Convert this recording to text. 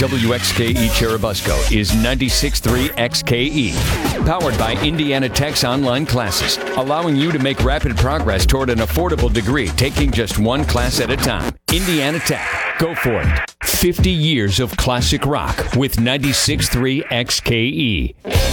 WXKE Cherubusco is 96.3 XKE. Powered by Indiana Tech's online classes, allowing you to make rapid progress toward an affordable degree, taking just one class at a time. Indiana Tech. Go for it. 50 years of classic rock with 96.3 XKE.